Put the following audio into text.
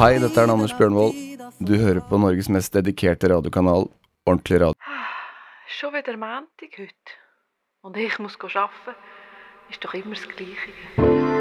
Hei, dette Anders Bjørnvold. Du hører på Norges mest dedikerte radiokanal, Ordentlig Radio. Schon wieder Montag heute. Und ich muss arbeiten. Ist doch immer das Gleiche.